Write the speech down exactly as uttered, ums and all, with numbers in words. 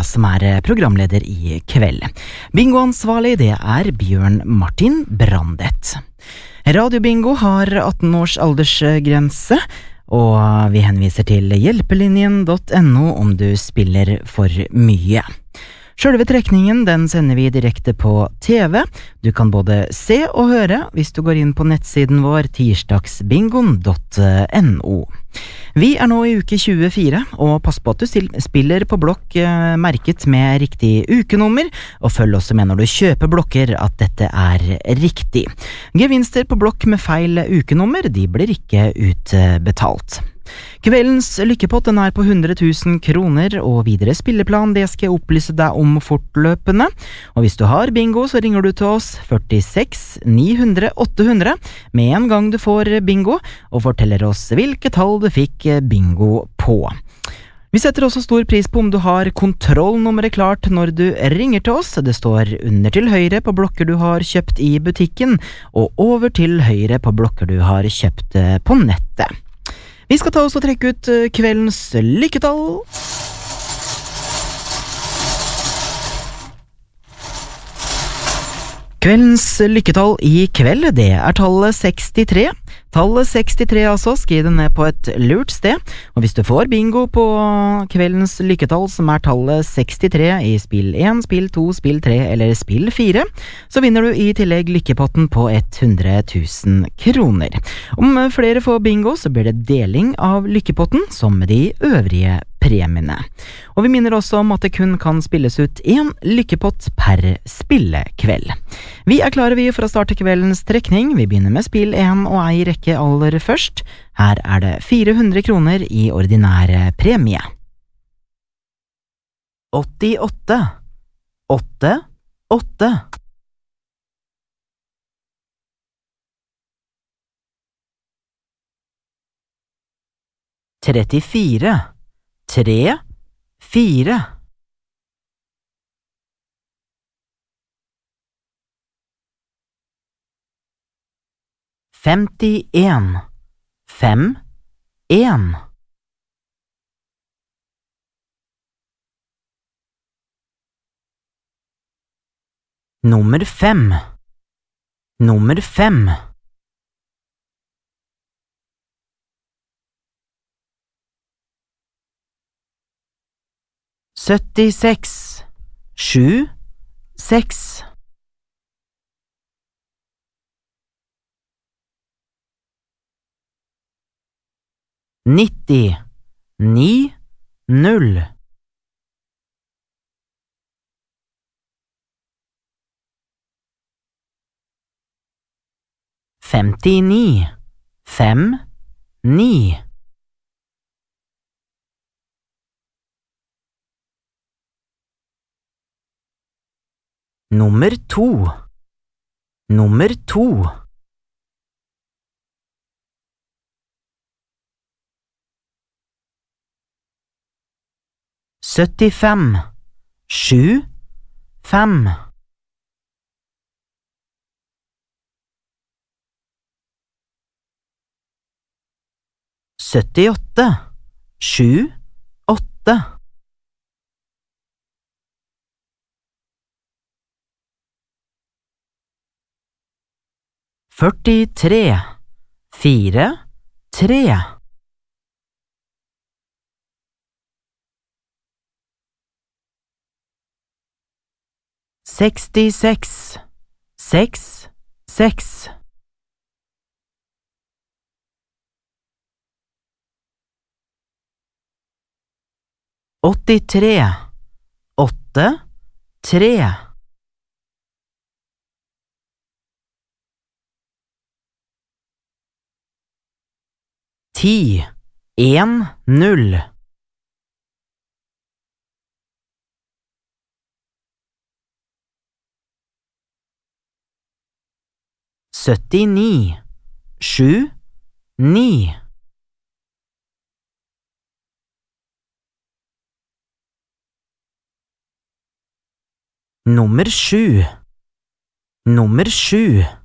som er programleder i kveld. Bingoansvarlig det er Bjørn Martin Brandet. Radio Bingo har atten års aldersgrense, og vi henviser til hjelpelinjen punktum no om du spiller for mye. Selve trekningen den sender vi direkte på T V. Du kan både se og høre hvis du går inn på nettsiden vår tirsdagsbingoen punktum no. Vi er nå i uke tjuefire, og pass på at du spiller på blokk eh, merket med riktig ukenummer, og følg også med når du kjøper blokker at dette er riktig. Gevinster på blokk med feil ukenummer, de blir ikke utbetalt. Kveldens lykkepott den er på hundre tusen kroner, og videre spilleplan det skal jeg opplyse deg om fortløpende. Og hvis du har bingo, så ringer du til oss førtiseks ni hundre åtte hundre med en gang du får bingo, og forteller oss hvilke tall du fikk bingo på. Vi setter også stor pris på om du har kontrollnummeret klart når du ringer til oss. Det står under til høyre på blokker du har kjøpt i butikken, og over til høyre på blokker du har kjøpt på nettet. Vi skal ta oss og trekke ut kveldens lykketall. Kveldens lykketall i kveld, det er tallet sekstitre. Tallet sekstitre altså, skriv det ned på et lurt sted, og hvis du får bingo på kveldens lykketall som er tallet sekstitre i spill én, spill to, spill tre eller spill fire, så vinner du i tillegg lykkepotten på hundre tusen kroner. Om flere får bingo, så blir det deling av lykkepotten som med de øvrige premiene. Og vi minner også om at det kun kan spilles ut en lykkepott per spillekveld. Vi er klare vi for å starte kveldens trekning. Vi begynner med spill én og ei rekke aller først. Her er det fire hundre kroner i ordinære premie. åttiåtte, åtte, åtte. trettifire, tre, fire. Femtien, fem, en. Nummer fem, nummer fem. syttiseks, sju, seks. nitti, ni, null. Femtini, fem, ni. Nummer to, nummer to. syttifem, sju, fem. syttiåtte, sju, åtte. førtitre, fire, tre. sekstiseks, seks, seks. åttitre, åtte, tre. ti, en, null. syttini, sju, ni. Nummer sju, nummer sju.